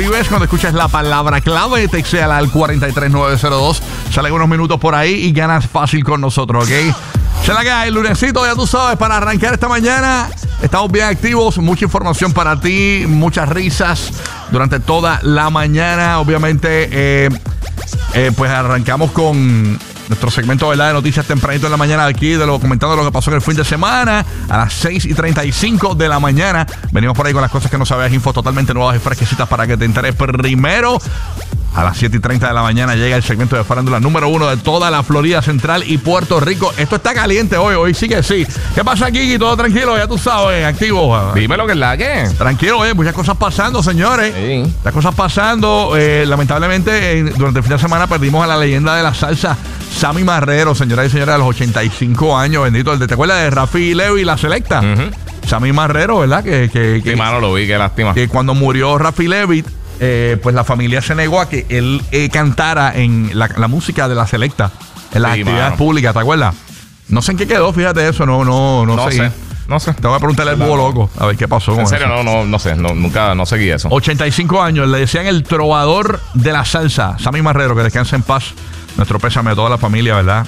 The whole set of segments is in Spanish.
recibes cuando escuchas la palabra clave. Textéala al 43902. Salen unos minutos por ahí y ganas fácil con nosotros, ¿ok? Se la que hay, lunesito, ya tú sabes, para arrancar esta mañana. Estamos bien activos, mucha información para ti, muchas risas durante toda la mañana. Obviamente, pues arrancamos con nuestro segmento, ¿verdad?, de noticias tempranito en la mañana aquí, comentando lo que pasó en el fin de semana. A las 6:35 de la mañana venimos por ahí con las cosas que no sabías, info totalmente nuevas y fresquecitas para que te enteres primero. A las 7:30 de la mañana llega el segmento de farándula número 1 de toda la Florida Central y Puerto Rico. Esto está caliente hoy sí que sí. ¿Qué pasa aquí? Todo tranquilo, ya tú sabes, activo. Dime lo que es la que. Tranquilo, muchas cosas pasando, señores. Sí. Muchas cosas pasando. Lamentablemente, durante el fin de semana perdimos a la leyenda de la salsa, Sammy Marrero, señoras y señores, a los 85 años, bendito. ¿Te acuerdas de Rafi Levy, la selecta? Sammy Marrero, ¿verdad? Sí, mano, lo vi, qué lástima. Que cuando murió Rafi Levy, pues la familia se negó a que él cantara en la música de la selecta, en las actividades públicas, ¿te acuerdas? No sé en qué quedó, fíjate eso, no sé. No sé. Te voy a preguntarle al búho loco, a ver qué pasó. En serio, no sé, nunca seguí eso. 85 años, le decían el trovador de la salsa, Sammy Marrero, que descanse en paz. Nuestro pésame a toda la familia, ¿verdad?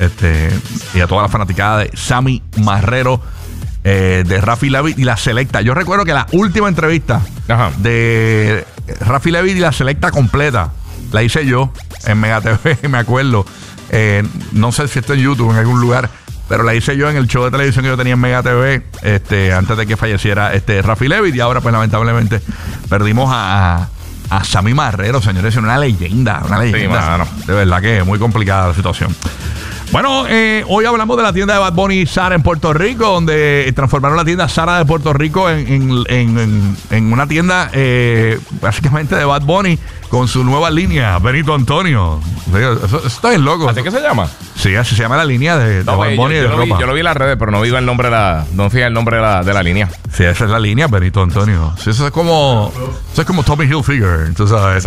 Y a toda la fanaticada de Sammy Marrero, de Rafi Levy y la selecta. Yo recuerdo que la última entrevista de Rafi Levy y la selecta completa la hice yo en Mega TV, me acuerdo. No sé si está en YouTube en algún lugar, pero la hice yo en el show de televisión que yo tenía en Mega TV, antes de que falleciera Rafi Levy. Y ahora, pues lamentablemente, perdimos a Sammy Marrero, señores. Una leyenda. Sí, de verdad que es muy complicada la situación. Bueno, hoy hablamos de la tienda de Bad Bunny y Zara en Puerto Rico, donde transformaron la tienda Zara de Puerto Rico en una tienda básicamente de Bad Bunny con su nueva línea, Benito Antonio. Eso está bien loco. ¿Así que se llama? Sí, así se llama la línea de Bad Bunny de ropa. Yo lo vi en las redes, pero no vi el nombre de la línea. Sí, esa es la línea, Benito Antonio. Sí, eso es como Tommy Hilfiger, tú sabes.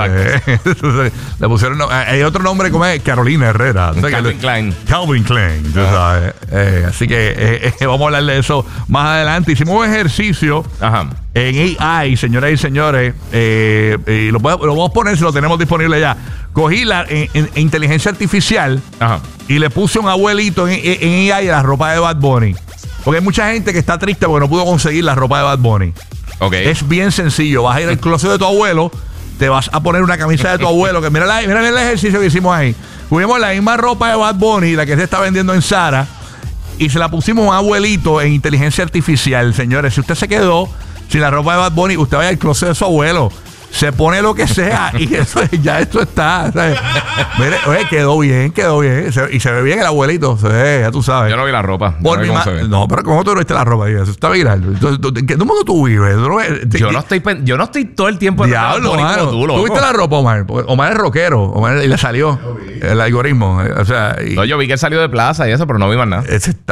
Le pusieron, hay otro nombre como es Carolina Herrera. Calvin Klein, tú sabes. Así que vamos a hablar de eso más adelante. Hicimos un ejercicio en AI, señoras y señores, y lo vamos a poner si lo tenemos disponible ya. Cogí la inteligencia artificial y le puse un abuelito en AI la ropa de Bad Bunny. Porque hay mucha gente que está triste porque no pudo conseguir la ropa de Bad Bunny. Es bien sencillo. Vas a ir al closet de tu abuelo, te vas a poner una camisa de tu abuelo, que mira el ejercicio que hicimos ahí. Cogimos la misma ropa de Bad Bunny, la que se está vendiendo en Zara, y se la pusimos a un abuelito en inteligencia artificial. Señores, si usted se quedó sin la ropa de Bad Bunny, usted vaya al closet de su abuelo, se pone lo que sea y esto está, ¿sabes? Mire, oye, quedó bien. Y se ve bien el abuelito, se ve, ya tú sabes. Yo no vi la ropa. No, pero ¿cómo tú no viste la ropa? Eso está viral. ¿En qué mundo tú vives? Yo no estoy todo el tiempo en Diablo, mano. ¿Tú viste la ropa, Omar? Omar es rockero. Y le salió el algoritmo. O sea, no, yo vi que él salió de plaza y eso, pero no vi más nada.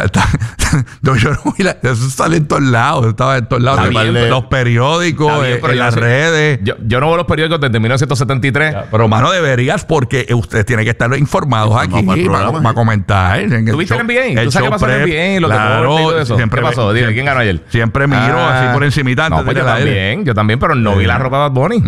Yo no vi eso sale en todos lados. Estaba en todos lados. Los periódicos, en las redes. Yo no veo los periódicos desde 1973. Pero, mano, deberías, porque ustedes tienen que estar informados aquí para comentar. ¿Tú viste el NBA? ¿Tú sabes qué pasó en el NBA? Lo de eso. ¿Qué pasó? Dime, ¿quién ganó ayer? Siempre miro así por encimita. No, pues yo también, pero no vi la ropa de Bad Bunny.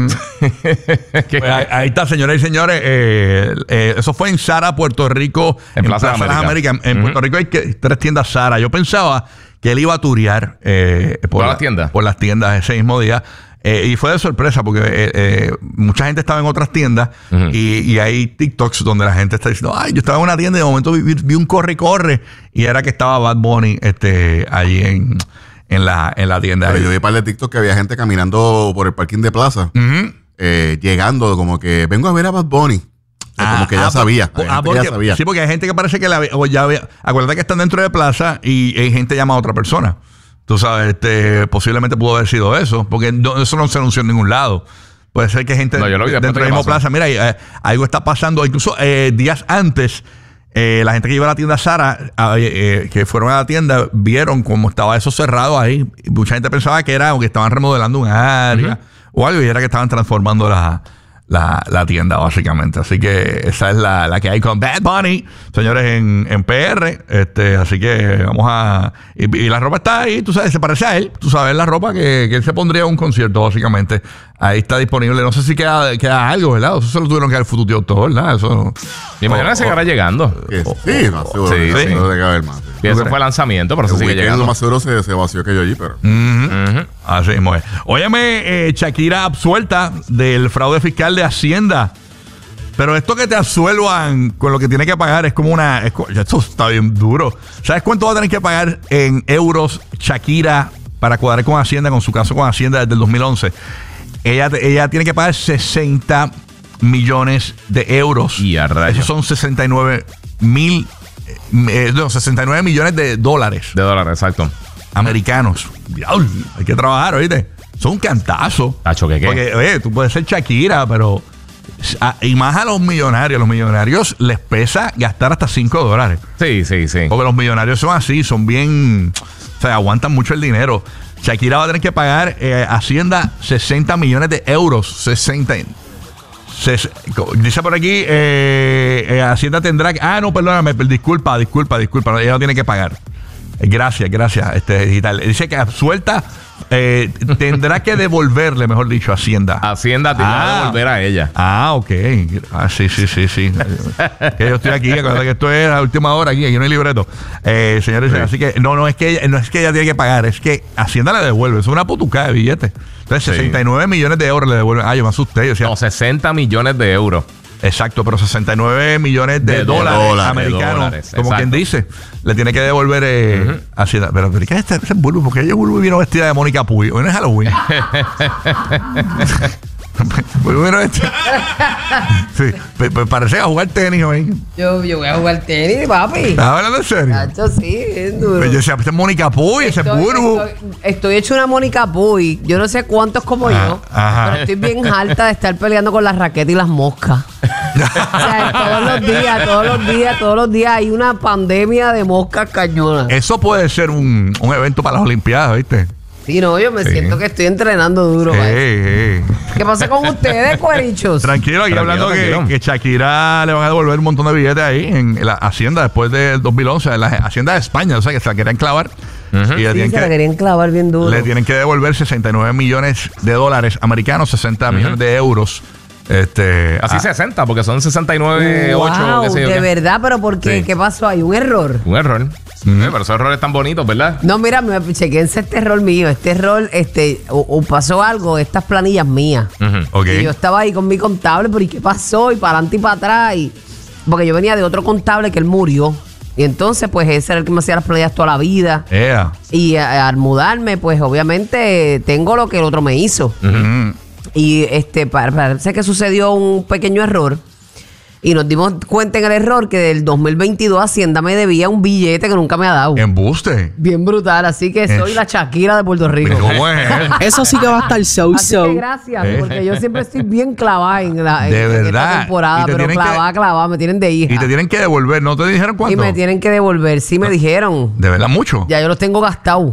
Pues ahí está, señoras y señores. Eso fue en Zara, Puerto Rico. En Plaza de las Américas. En Puerto Rico hay 3 tiendas Zara. Yo pensaba que él iba a turear por las tiendas ese mismo día. Y fue de sorpresa porque mucha gente estaba en otras tiendas y hay TikToks donde la gente está diciendo, ay, yo estaba en una tienda y de momento vi un corre y era que estaba Bad Bunny allí en la tienda. Pero yo vi un par de TikToks que había gente caminando por el parking de Plaza, llegando como que vengo a ver a Bad Bunny. Como que ya sabía. Sí, porque hay gente que parece que ya había. Acuérdate que están dentro de Plaza y hay gente llama a otra persona. Tú sabes, posiblemente pudo haber sido eso, porque eso no se anunció en ningún lado. Puede ser que gente dentro de la misma plaza, mira, algo está pasando. Incluso días antes, la gente que iba a la tienda Zara, que fueron a la tienda, vieron cómo estaba eso cerrado ahí. Mucha gente pensaba que era o que estaban remodelando un área o algo, y era que estaban transformando la tienda, básicamente. Así que esa es la que hay con Bad Bunny, señores, en PR. Así que vamos a... Y la ropa está ahí, tú sabes, se parece a él. Tú sabes, la ropa que él se pondría en un concierto, básicamente. Ahí está disponible. No sé si queda algo, ¿verdad? Eso se lo tuvieron que dar el futuro todo, ¿verdad? Eso... Me imagino que se quedará llegando. Sí, no, seguro. Sí. No debe haber más. Y eso fue el lanzamiento, pero eso sigue llegando. Lo más seguro se vació que yo allí, pero... Así mismo es. Óyeme, Shakira absuelta del fraude fiscal de Hacienda. Pero esto que te absuelvan con lo que tiene que pagar es como una... Esto está bien duro. ¿Sabes cuánto va a tener que pagar en euros Shakira para cuadrar con Hacienda, con su caso con Hacienda desde el 2011? Ella tiene que pagar 60 millones de euros. Y a rayos. Esos son 69 millones de dólares. De dólares, exacto. Americanos. Diablo, hay que trabajar, ¿oíste? Son un cantazo. Tacho, ¿qué? Porque, oye, tú puedes ser Shakira, pero... y más a los millonarios. Los millonarios les pesa gastar hasta $5. Sí. Porque los millonarios son así, son bien... O sea, aguantan mucho el dinero. Shakira va a tener que pagar Hacienda 60 millones de euros. 60. Dice por aquí, Hacienda tendrá que... no, perdóname, disculpa. No, ella no tiene que pagar. Gracias, digital. Dice que absuelta tendrá que devolverle, mejor dicho, Hacienda. Hacienda tendrá que devolver a ella. Ok. Sí. Que yo estoy aquí, acuérdate que esto es la última hora aquí no hay libreto. Señores, sí. Así que no es que ella tiene que pagar, es que Hacienda le devuelve. Es una putucada de billetes. Entonces, 69 millones de euros le devuelven. Yo me asusté. Yo decía, 60 millones de euros. Exacto, pero 69 millones de dólares americanos, como quien dice, le tiene que devolver Hacienda. Pero ¿qué es ese Bulbu? Porque ella Bulbu vino vestida de Mónica Puy. Hoy no es Halloween. Sí, parece a jugar tenis hoy. Yo voy a jugar tenis, papi. ¿Estás hablando en serio? Nacho, sí, es duro. Yo decía, ese es Mónica Puy, ese es Bulbu. Estoy hecho una Mónica Puy. Yo no sé cuántos como yo, pero estoy bien harta de estar peleando con las raquetas y las moscas. O sea, todos los días hay una pandemia de moscas cañonas. Eso puede ser un evento para las Olimpiadas, ¿viste? Sí, no, yo me siento que estoy entrenando duro. ¿Qué pasa con ustedes, cuerichos? Tranquilo, aquí hablando que Shakira le van a devolver un montón de billetes ahí en la Hacienda después del 2011, en la Hacienda de España, o sea, que se la querían clavar. Y se la querían clavar bien duro. Le tienen que devolver 69 millones de dólares americanos, 60 millones de euros. Así 60, porque son 69, 8, qué sé yo. De verdad, pero ¿por qué? Sí. ¿Qué pasó ahí? ¿Un error? Un error. Pero esos errores tan bonitos, ¿verdad? No, mira, chequense este error mío. Este error, pasó algo, estas planillas mías. Okay. Y yo estaba ahí con mi contable, pero ¿y qué pasó? Y para adelante y para atrás. Porque yo venía de otro contable que él murió. Y entonces, pues, ese era el que me hacía las planillas toda la vida. Y al mudarme, pues, obviamente, tengo lo que el otro me hizo. Y parece que sucedió un pequeño error. Y nos dimos cuenta en el error que del 2022 Hacienda me debía un billete que nunca me ha dado. ¿Embuste? Bien brutal. Así que soy la Shakira de Puerto Rico. ¿Cómo es? Eso sí que va a estar so. Así que gracias, porque yo siempre estoy bien clavada en esta temporada. Pero clavada, me tienen de hija. Y te tienen que devolver. ¿No te dijeron cuánto? Y me tienen que devolver. Sí me dijeron. ¿De verdad mucho? Ya yo los tengo gastados.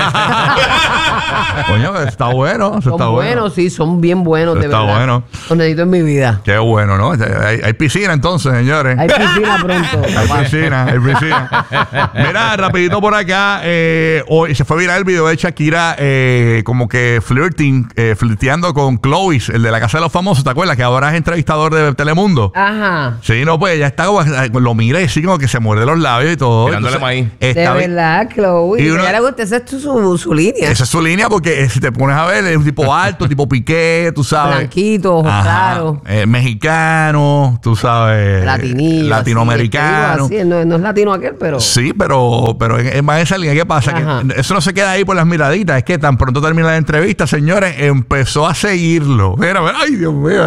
Coño, está bueno. Son buenos, sí, son bien buenos, de verdad. Está bueno. Los necesito en mi vida. Qué bueno, ¿no? Hay piscina entonces, señores. Hay piscina pronto. Hay piscina. Mira, rapidito por acá. Hoy se fue viral el video de Shakira como que flirteando con Chloe, el de la Casa de los Famosos, ¿te acuerdas? Que ahora es entrevistador de Telemundo. Ajá. Sí, no, pues ya está, lo mira y así como que se muerde los labios y todo. Tirándole maíz. De verdad, Chloe. Y a ella le gusta, esa es su línea. Esa es su línea porque si te pones a ver, es un tipo alto, tipo Piqué, tú sabes. Blanquito, ojos claros. Mexicano, tú sabes. Latinillo. Latinoamericano. Así, no es latino aquel, pero. Sí, pero es más esa línea. ¿Qué pasa? Que eso no se queda ahí por las miraditas. Es que tan pronto termina la entrevista, señores, empezó a seguirlo. Mira, ay, Dios mío.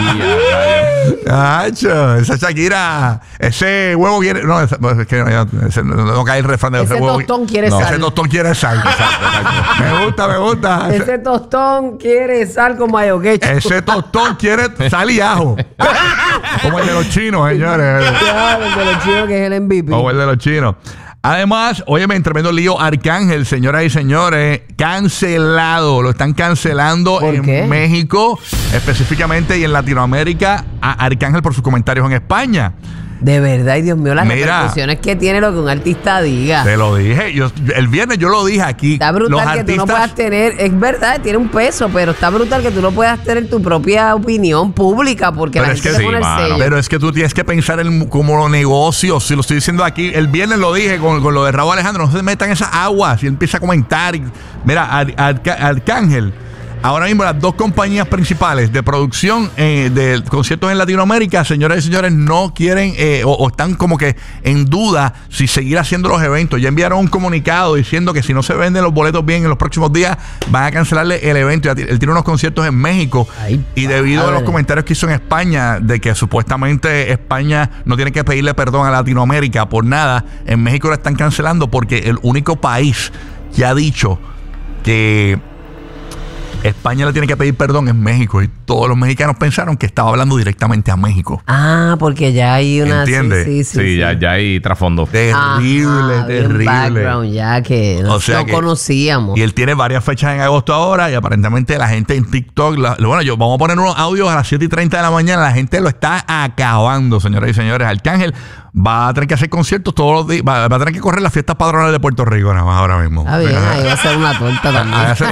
Esa Shakira, ese huevo quiere. No, es que no cae el refrán de ese huevo. Tostón quiere sal. Ese tostón quiere sal. Exacto. Me gusta. Ese tostón quiere sal con mayo ketchup. Ese tostón quiere sal y ajo. Como el de los chinos, señores. Claro, el de los chinos que es el MVP. Como el de los chinos. Además, óyeme, en tremendo lío, Arcángel, señoras y señores, cancelado. Lo están cancelando en México, específicamente, y en Latinoamérica, a Arcángel por sus comentarios en España. De verdad, y Dios mío, las repercusiones que tiene lo que un artista diga. Te lo dije, el viernes yo lo dije aquí. Está brutal que tú no puedas tener, es verdad, tiene un peso, pero está brutal que tú no puedas tener tu propia opinión pública porque la gente te pone el sello. Pero es que tú tienes que pensar como los negocios. Si lo estoy diciendo aquí, el viernes lo dije con lo de Raúl Alejandro, no se metan en esas aguas. Y él empieza a comentar. Mira, Arcángel. Ahora mismo las dos compañías principales de producción de conciertos en Latinoamérica, señoras y señores, no quieren o están como que en duda si seguir haciendo los eventos. Ya enviaron un comunicado diciendo que si no se venden los boletos bien en los próximos días, van a cancelarle el evento. Él tiene unos conciertos en México y debido a los comentarios que hizo en España de que supuestamente España no tiene que pedirle perdón a Latinoamérica por nada, en México lo están cancelando porque el único país que ha dicho que España le tiene que pedir perdón en México y todos los mexicanos pensaron que estaba hablando directamente a México. Porque ya hay una... ¿Entiendes? Sí, ya hay trasfondo. Terrible. Background ya que no conocíamos. Y él tiene varias fechas en agosto ahora y aparentemente la gente en TikTok... vamos a poner unos audios a las 7:30 de la mañana. La gente lo está acabando, señoras y señores. Arcángel va a tener que hacer conciertos todos los días. Va a tener que correr las fiestas patronales de Puerto Rico nada más ahora mismo. Bien, ahí va a ser una torta también. Va a ser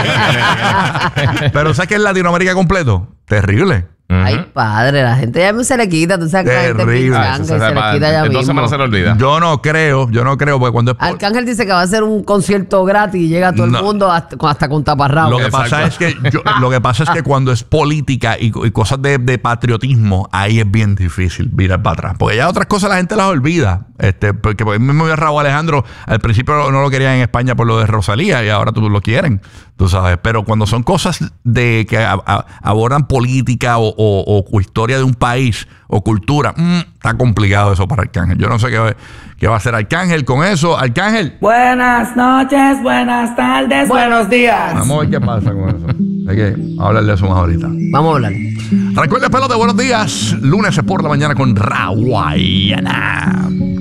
torta. Pero ¿sabes qué es Latinoamérica completo? Terrible. Ay, padre, la gente ya se le quita. Tú sabes que la gente pichanga y se le quita ya mismo. 2 semanas se le olvida. Yo no creo, porque cuando Arcángel dice que va a hacer un concierto gratis y llega a todo el mundo hasta con taparrabo. Lo que pasa es que cuando es política y cosas de patriotismo, ahí es bien difícil virar para atrás. Porque ya otras cosas la gente las olvida. Porque mismo Raúl Alejandro al principio no lo querían en España por lo de Rosalía y ahora lo quieren. Tú sabes, pero cuando son cosas de que abordan política o historia de un país o cultura, está complicado eso para Arcángel. Yo no sé qué va a hacer Arcángel con eso. Arcángel. Buenas noches, buenas tardes, buenos días. Vamos a ver qué pasa con eso. Hay que hablar de eso más ahorita. Vamos a hablar. Recuerda, pelote, buenos días. Lunes por la mañana con Rawayana.